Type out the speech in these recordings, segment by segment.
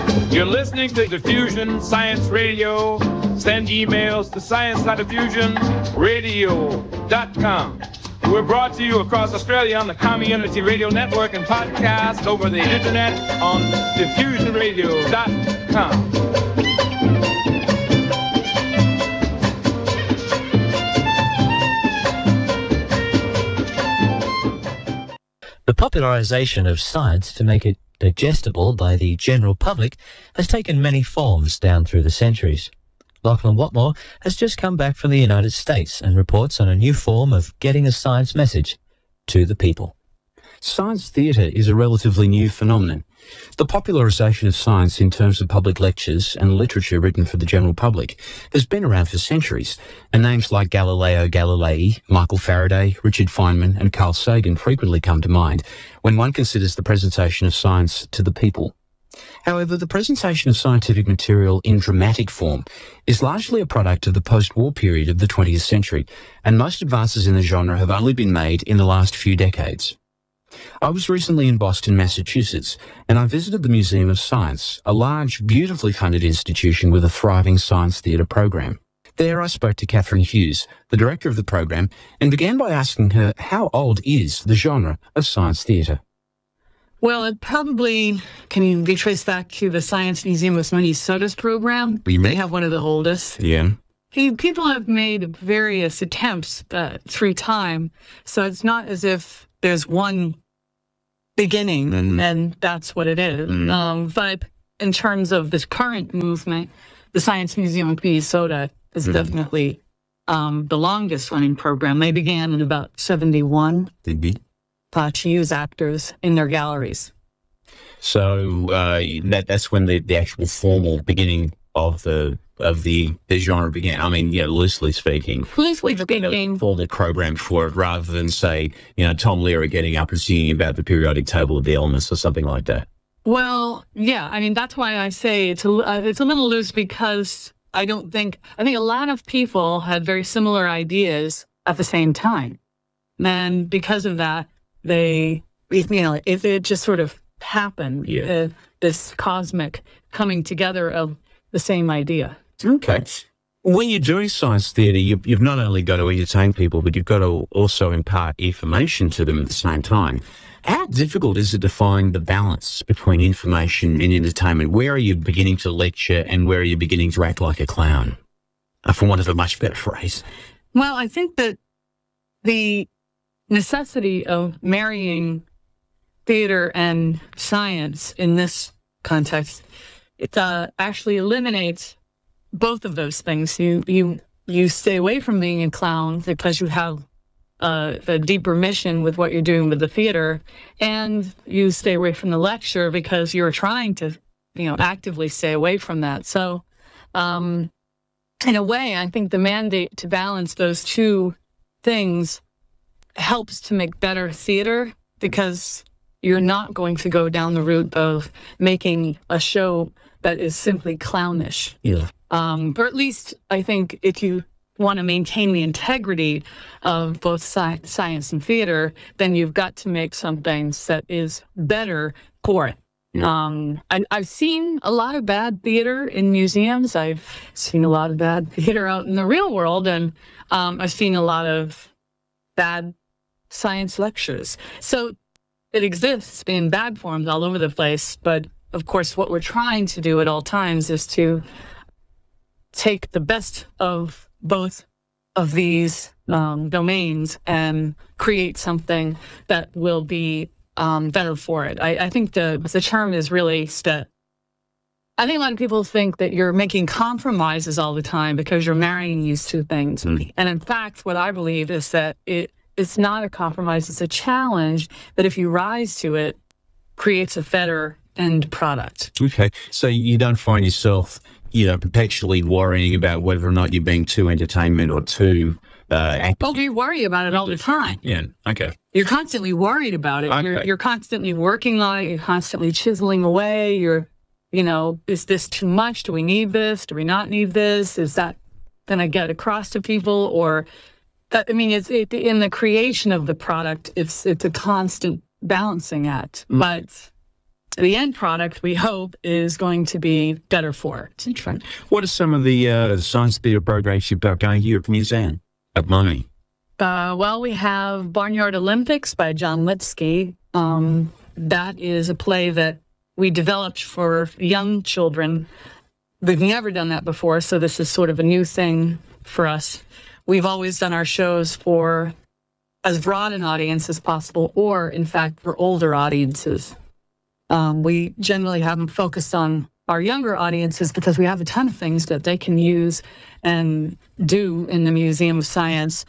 You're listening to Diffusion Science Radio. Send emails to science.diffusionradio.com. We're brought to you across Australia on the Community Radio Network and podcast over the internet on diffusionradio.com. The popularization of science to make it digestible by the general public has taken many forms down through the centuries. Lachlan Watmore has just come back from the United States and reports on a new form of getting a science message to the people. Science theatre is a relatively new phenomenon. The popularisation of science in terms of public lectures and literature written for the general public has been around for centuries, and names like Galileo Galilei, Michael Faraday, Richard Feynman and Carl Sagan frequently come to mind when one considers the presentation of science to the people. However, the presentation of scientific material in dramatic form is largely a product of the post-war period of the 20th century, and most advances in the genre have only been made in the last few decades. I was recently in Boston, Massachusetts, and I visited the Museum of Science, a large, beautifully funded institution with a thriving science theatre program. There I spoke to Catherine Hughes, the director of the program, and began by asking her how old is the genre of science theatre. Well, it probably can be traced back to the Science Museum of Minnesota's program. You may have one of the oldest. Yeah. People have made various attempts through time, so it's not as if there's one beginning and that's what it is. But in terms of this current movement, the Science Museum of Minnesota is definitely the longest running program. They began in about 71 to use actors in their galleries. So that's when the actual formal beginning of the genre began. I mean, loosely speaking. Loosely speaking. For the program for it, rather than say, Tom Lehrer getting up and singing about the periodic table of the elements or something like that. Well, yeah. I mean, that's why I say it's a little loose, because I think a lot of people had very similar ideas at the same time, and because of that, it just sort of happened. This cosmic coming together of the same idea. Okay. When you're doing science theatre, you've not only got to entertain people, but you've got to also impart information to them at the same time. How difficult is it to find the balance between information and entertainment? Where are you beginning to lecture and where are you beginning to act like a clown, for want of a much better phrase? Well, I think that the necessity of marrying theatre and science in this context, it actually eliminates both of those things. You stay away from being a clown because you have a deeper mission with what you're doing with the theater, and you stay away from the lecture because you're trying to, actively stay away from that. So, in a way, I think the mandate to balance those two things helps to make better theater, because you're not going to go down the route of making a show that is simply clownish. Yeah. Or at least, I think, if you want to maintain the integrity of both science and theater, then you've got to make something that is better for it. Yeah. I've seen a lot of bad theater in museums. I've seen a lot of bad theater out in the real world, and I've seen a lot of bad science lectures. So it exists in bad forms all over the place, but of course what we're trying to do at all times is to take the best of both of these domains and create something that will be better for it. I think the term is really that. I think a lot of people think that you're making compromises all the time because you're marrying these two things. And in fact, what I believe is that it's not a compromise, it's a challenge that if you rise to it, creates a better end product. Okay. So you don't find yourself, perpetually worrying about whether or not you're being too entertainment or too active? Well, you worry about it all the time. Yeah. Okay. You're constantly worried about it. Okay. You're constantly working on it. You're constantly chiseling away. Is this too much? Do we need this? Do we not need this? Is that going to get across to people? Or that, it's in the creation of the product, it's a constant balancing act. But the end product, we hope, is going to be better for it. What are some of the science theatre programs you've got going here at the museum at Money? Well, we have Barnyard Olympics by John Litsky. That is a play that we developed for young children. We've never done that before, so this is sort of a new thing for us. We've always done our shows for as broad an audience as possible, or, in fact, for older audiences. We generally have them focused on our younger audiences because we have a ton of things that they can use and do in the Museum of Science.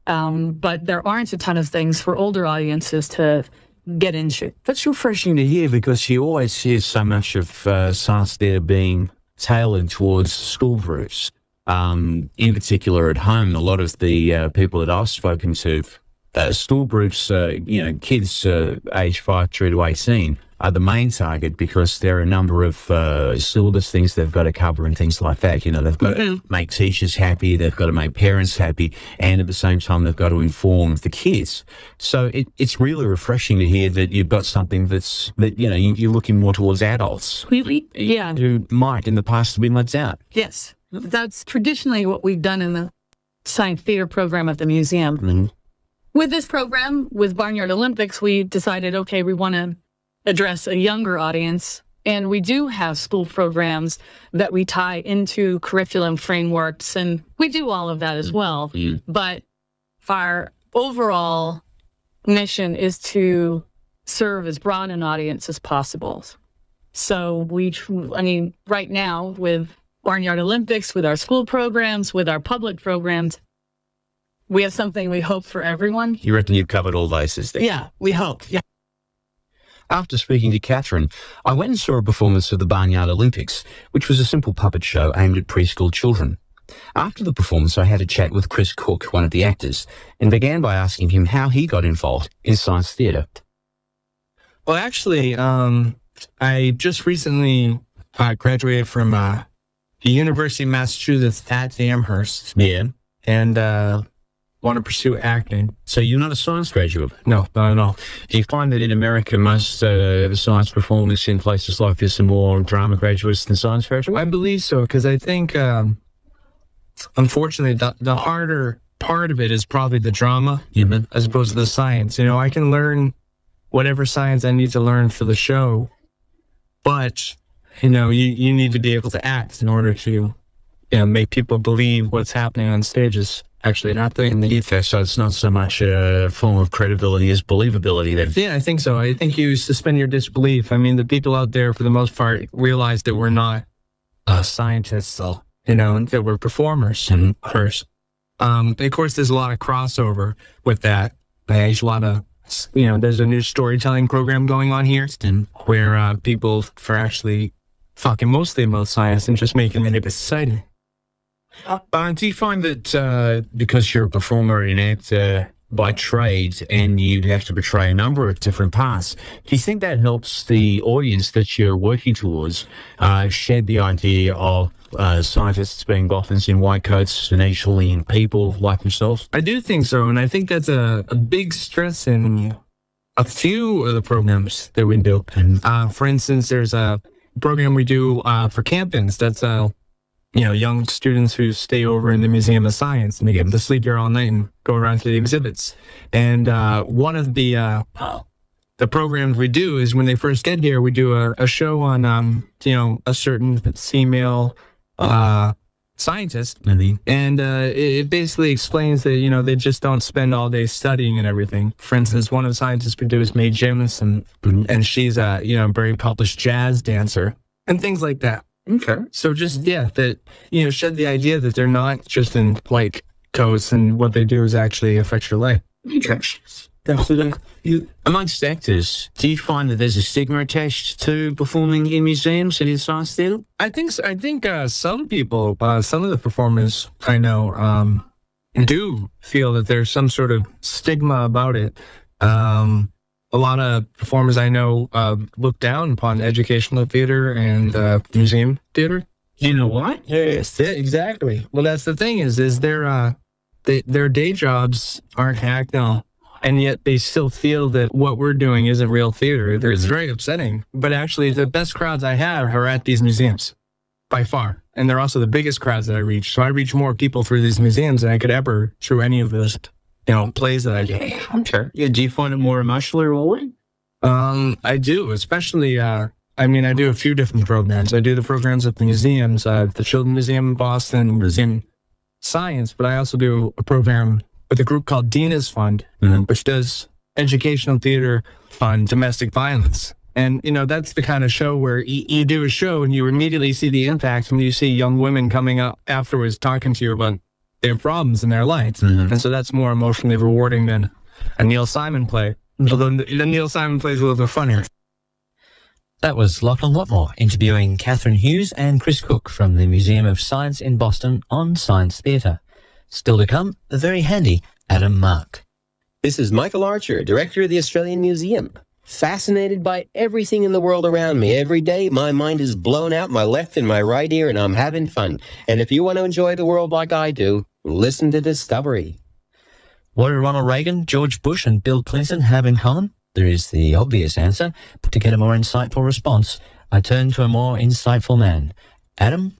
But there aren't a ton of things for older audiences to get into. That's refreshing to hear, because you always hear so much of science theatre being tailored towards school groups. In particular at home, a lot of the people that I've spoken to, school groups, kids age 5 through to 18 are the main target, because there are a number of syllabus things they've got to cover and things like that. They've got to make teachers happy, they've got to make parents happy, and at the same time they've got to inform the kids. So it's really refreshing to hear that you've got something that you're looking more towards adults. Yeah. Who might in the past have been let out. Yes. That's traditionally what we've done in the science theater program at the museum. Mm-hmm. With this program, with Barnyard Olympics, we decided, okay, we want to address a younger audience. And we do have school programs that we tie into curriculum frameworks, and we do all of that as well. Mm-hmm. But our overall mission is to serve as broad an audience as possible. So right now with Barnyard Olympics, with our school programs, with our public programs, we have something we hope for everyone. You reckon you've covered all bases there? Yeah, we hope. Yeah. After speaking to Catherine, I went and saw a performance of the Barnyard Olympics, which was a simple puppet show aimed at preschool children. After the performance, I had a chat with Chris Cook, one of the actors, and began by asking him how he got involved in science theatre. Well, actually, I just recently graduated from the University of Massachusetts at Amherst. Yeah. And want to pursue acting. So you're not a science graduate? No, not at all. Do you find that in America, most the science performers in places like this are more drama graduates than science graduates? I believe so, because I think, unfortunately, the harder part of it is probably the drama, as opposed to the science. I can learn whatever science I need to learn for the show, but, you need to be able to act in order to, make people believe what's happening on stage is actually happening. So it's not so much a form of credibility as believability then? Yeah, I think so. I think you suspend your disbelief. I mean, the people out there, for the most part, realize that we're not scientists, so, that we're performers first. Of course, there's a lot of crossover with that. There's a lot of, there's a new storytelling program going on here where people are actually talking mostly about science and just making it exciting. Do you find that because you're a performer and actor by trade and you have to portray a number of different parts, do you think that helps the audience that you're working towards shed the idea of scientists being boffins in white coats and actually in people like themselves? I do think so, and I think that's a big stress in a few of the programs that we do. For instance, there's a program we do for campins that's young students who stay over in the Museum of Science, and they get to sleep here all night and go around to the exhibits. And one of the programs we do is when they first get here, we do a show on, a certain female scientist. And it basically explains that, they just don't spend all day studying and everything. For instance, one of the scientists we do is Mae Jemison, and she's a, very published jazz dancer and things like that. Okay. So just, that, shed the idea that they're not just in white coats and what they do is actually affect your life. Okay. Amongst actors, do you find that there's a stigma attached to performing in museums and in science theatre? I think some people, some of the performers I know, do feel that there's some sort of stigma about it. A lot of performers I know look down upon educational theater and museum theater. You know what? Yes, exactly. Well, that's the thing is their day jobs aren't hacked. No, and yet they still feel that what we're doing isn't real theater. It's very upsetting. But actually, the best crowds I have are at these museums, by far. And they're also the biggest crowds that I reach. So I reach more people through these museums than I could ever through any of those, plays that I do. Sure. Yeah, do you find it more emotionally rewarding? I do, especially, I do a few different programs. I do the programs at the museums, the Children's Museum in Boston, Museum Science, but I also do a program with a group called Dina's Fund, which does educational theater on domestic violence. And, that's the kind of show where you do a show and you immediately see the impact when you see young women coming up afterwards talking to you about their problems in their lives. And so that's more emotionally rewarding than a Neil Simon play. Although the Neil Simon plays a little bit funnier. That was Lachlan Watmore interviewing Catherine Hughes and Chris Cook from the Museum of Science in Boston on Science Theatre. Still to come, the very handy Adam Mark. This is Michael Archer, Director of the Australian Museum. Fascinated by everything in the world around me. Every day, my mind is blown out my left and my right ear, and I'm having fun. And if you want to enjoy the world like I do, listen to Discovery. What do Ronald Reagan, George Bush and Bill Clinton have in common? There is the obvious answer, but to get a more insightful response, I turn to a more insightful man. Adam?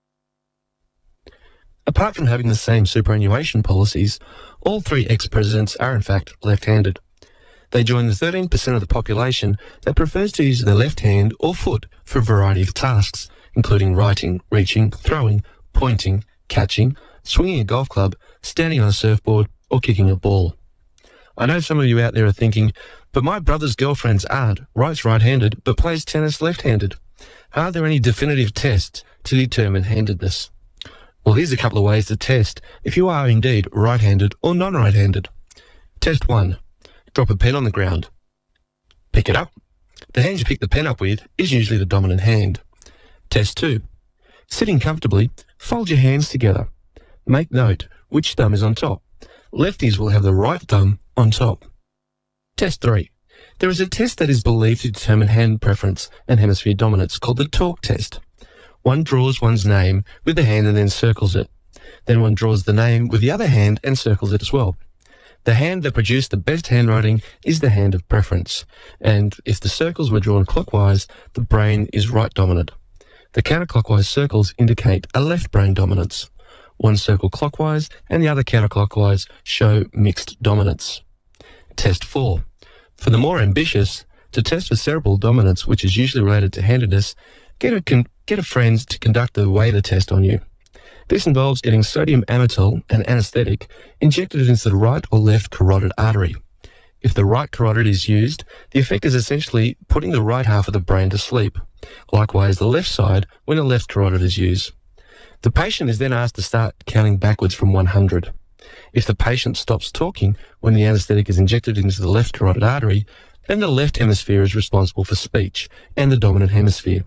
Apart from having the same superannuation policies, all three ex-presidents are in fact left-handed. They join the 13% of the population that prefers to use their left hand or foot for a variety of tasks, including writing, reaching, throwing, pointing, catching, swinging a golf club, standing on a surfboard, or kicking a ball. I know some of you out there are thinking, but my brother's girlfriend's aunt writes right-handed but plays tennis left-handed. Are there any definitive tests to determine handedness? Well, here's a couple of ways to test if you are indeed right-handed or non-right-handed. Test 1. Drop a pen on the ground. Pick it up. The hand you pick the pen up with is usually the dominant hand. Test 2. Sitting comfortably, fold your hands together. Make note which thumb is on top. Lefties will have the right thumb on top. Test 3. There is a test that is believed to determine hand preference and hemisphere dominance called the talk test. One draws one's name with the hand and then circles it. Then one draws the name with the other hand and circles it as well. The hand that produced the best handwriting is the hand of preference, and if the circles were drawn clockwise, the brain is right dominant. The counterclockwise circles indicate a left brain dominance. One circle clockwise and the other counterclockwise show mixed dominance. Test 4. For the more ambitious, to test for cerebral dominance, which is usually related to handedness, get a friend to conduct the Waiter test on you. This involves getting sodium amytal, an anesthetic, injected into the right or left carotid artery. If the right carotid is used, the effect is essentially putting the right half of the brain to sleep. Likewise, the left side when the left carotid is used. The patient is then asked to start counting backwards from 100. If the patient stops talking when the anesthetic is injected into the left carotid artery, then the left hemisphere is responsible for speech and the dominant hemisphere.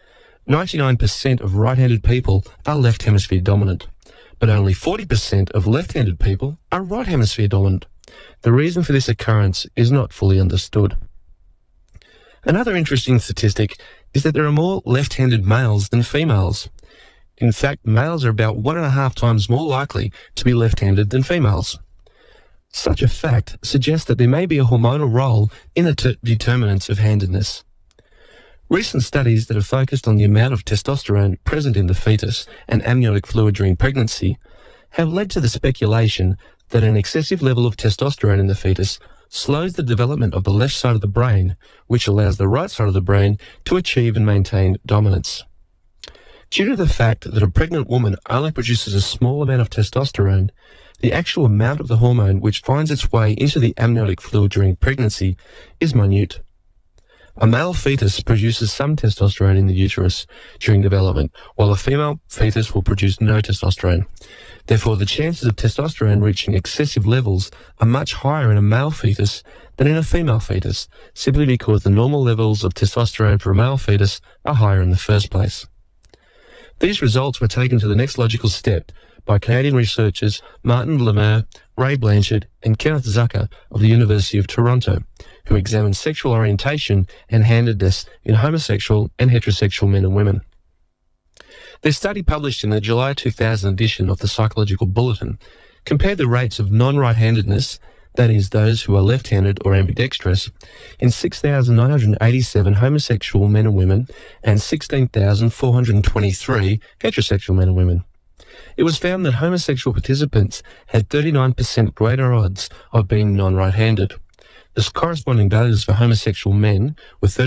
99% of right-handed people are left hemisphere dominant, but only 40% of left-handed people are right hemisphere dominant. The reason for this occurrence is not fully understood. Another interesting statistic is that there are more left-handed males than females. In fact, males are about 1.5 times more likely to be left-handed than females. Such a fact suggests that there may be a hormonal role in the determinants of handedness. Recent studies that have focused on the amount of testosterone present in the fetus and amniotic fluid during pregnancy have led to the speculation that an excessive level of testosterone in the fetus slows the development of the left side of the brain, which allows the right side of the brain to achieve and maintain dominance. Due to the fact that a pregnant woman only produces a small amount of testosterone, the actual amount of the hormone which finds its way into the amniotic fluid during pregnancy is minute. A male fetus produces some testosterone in the uterus during development, while a female fetus will produce no testosterone. Therefore, the chances of testosterone reaching excessive levels are much higher in a male fetus than in a female fetus, simply because the normal levels of testosterone for a male fetus are higher in the first place. These results were taken to the next logical step by Canadian researchers Martin Lemire, Ray Blanchard, and Kenneth Zucker of the University of Toronto, who examined sexual orientation and handedness in homosexual and heterosexual men and women. Their study, published in the July 2000 edition of the Psychological Bulletin, compared the rates of non-right-handedness, that is, those who are left-handed or ambidextrous, in 6,987 homosexual men and women and 16,423 heterosexual men and women. It was found that homosexual participants had 39% greater odds of being non-right-handed. The corresponding values for homosexual men were for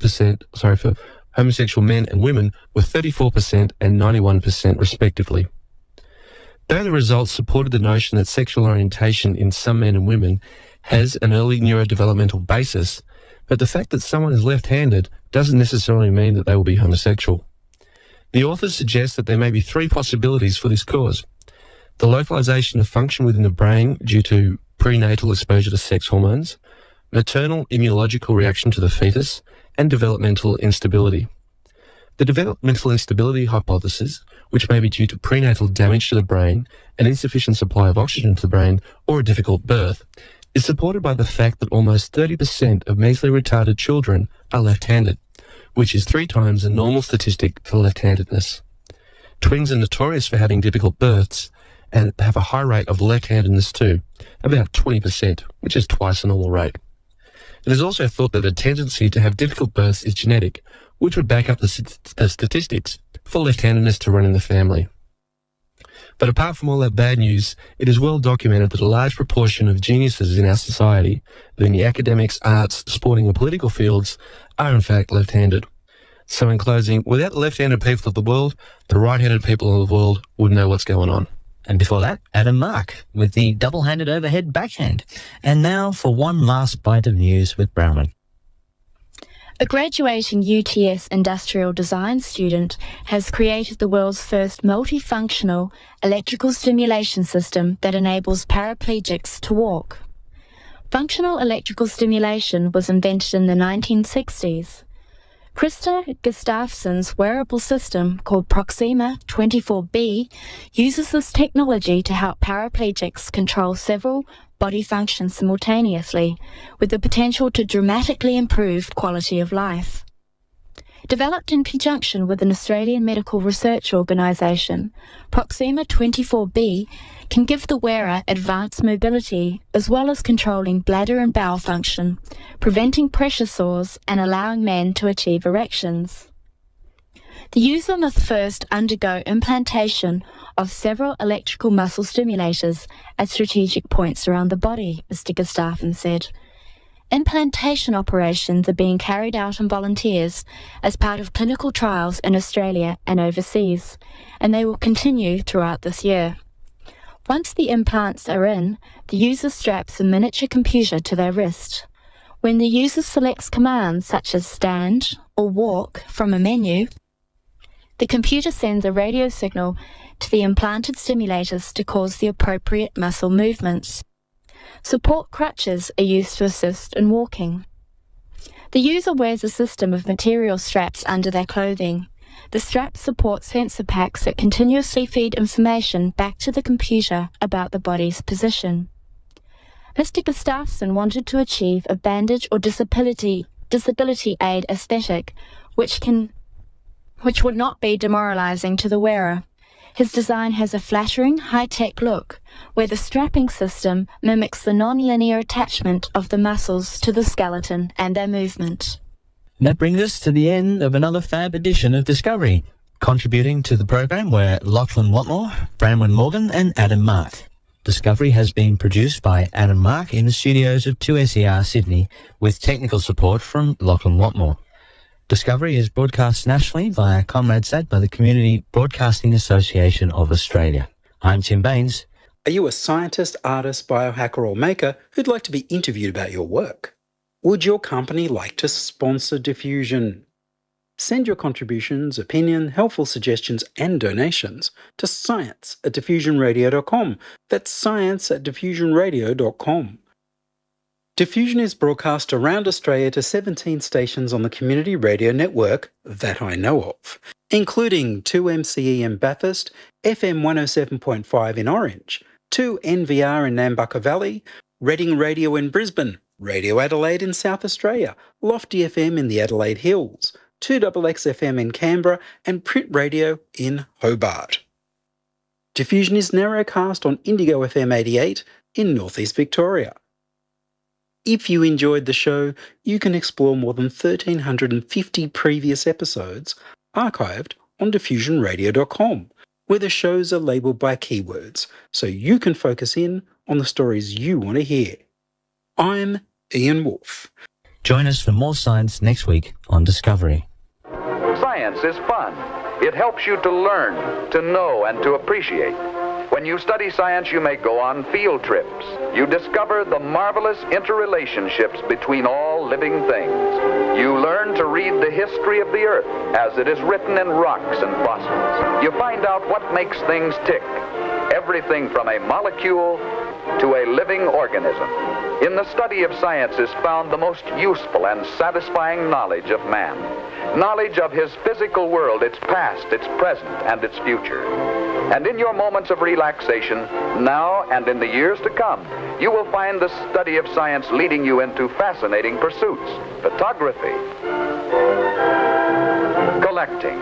homosexual men and women were 34% and 91% respectively. Though the results supported the notion that sexual orientation in some men and women has an early neurodevelopmental basis, but the fact that someone is left-handed doesn't necessarily mean that they will be homosexual. The authors suggest that there may be three possibilities for this cause: the localization of function within the brain due to prenatal exposure to sex hormones, maternal immunological reaction to the fetus, and developmental instability. The developmental instability hypothesis, which may be due to prenatal damage to the brain, an insufficient supply of oxygen to the brain, or a difficult birth, is supported by the fact that almost 30% of mentally retarded children are left-handed, which is 3 times the normal statistic for left-handedness. Twins are notorious for having difficult births and have a high rate of left-handedness too, about 20%, which is twice the normal rate. It is also thought that a tendency to have difficult births is genetic, which would back up the statistics for left-handedness to run in the family. But apart from all that bad news, it is well documented that a large proportion of geniuses in our society, in the academics, arts, sporting and political fields, are in fact left-handed. So in closing, without the left-handed people of the world, the right-handed people of the world would know what's going on. And before that, Adam Mark with the double-handed overhead backhand. And now for one last bite of news with Brownman. A graduating UTS industrial design student has created the world's first multifunctional electrical stimulation system that enables paraplegics to walk. Functional electrical stimulation was invented in the 1960s. Krista Gustafsson's wearable system, called Proxima 24B, uses this technology to help paraplegics control several body functions simultaneously, with the potential to dramatically improve quality of life. Developed in conjunction with an Australian medical research organisation, Proxima 24B can give the wearer advanced mobility as well as controlling bladder and bowel function, preventing pressure sores and allowing men to achieve erections. The user must first undergo implantation of several electrical muscle stimulators at strategic points around the body, Mr. Gustafsson said. Implantation operations are being carried out on volunteers as part of clinical trials in Australia and overseas, and they will continue throughout this year. Once the implants are in, the user straps a miniature computer to their wrist. When the user selects commands such as stand or walk from a menu, the computer sends a radio signal to the implanted stimulators to cause the appropriate muscle movements. Support crutches are used to assist in walking. The user wears a system of material straps under their clothing. The straps support sensor packs that continuously feed information back to the computer about the body's position. Mr. Gustafsson wanted to achieve a bandage or disability aid aesthetic, which would not be demoralizing to the wearer. His design has a flattering, high-tech look, where the strapping system mimics the non-linear attachment of the muscles to the skeleton and their movement. That brings us to the end of another fab edition of Discovery. Contributing to the program were Lachlan Watmore, Bramwyn Morgan and Adam Mark. Discovery has been produced by Adam Mark in the studios of 2SER Sydney, with technical support from Lachlan Watmore. Discovery is broadcast nationally via ComradSat by the Community Broadcasting Association of Australia. I'm Tim Baines. Are you a scientist, artist, biohacker or maker who'd like to be interviewed about your work? Would your company like to sponsor Diffusion? Send your contributions, opinion, helpful suggestions and donations to science@diffusionradio.com. That's science@diffusionradio.com. Diffusion is broadcast around Australia to 17 stations on the community radio network that I know of, including 2MCE in Bathurst, FM 107.5 in Orange, 2NVR in Nambucca Valley, Reading Radio in Brisbane, Radio Adelaide in South Australia, Lofty FM in the Adelaide Hills, 2XX FM in Canberra, and Print Radio in Hobart. Diffusion is narrowcast on Indigo FM 88 in Northeast Victoria. If you enjoyed the show, you can explore more than 1,350 previous episodes archived on diffusionradio.com, where the shows are labelled by keywords, so you can focus in on the stories you want to hear. I'm Ian Wolfe. Join us for more science next week on Discovery. Science is fun. It helps you to learn, to know, and to appreciate. When you study science, you may go on field trips. You discover the marvelous interrelationships between all living things. You learn to read the history of the Earth as it is written in rocks and fossils. You find out what makes things tick. Everything from a molecule to a living organism. In the study of science is found the most useful and satisfying knowledge of man. Knowledge of his physical world, its past, its present, and its future. And in your moments of relaxation, now and in the years to come, you will find the study of science leading you into fascinating pursuits. Photography, collecting.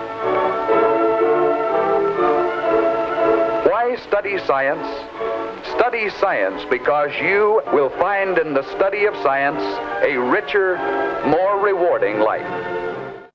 Why study science? Study science because you will find in the study of science a richer, more rewarding life.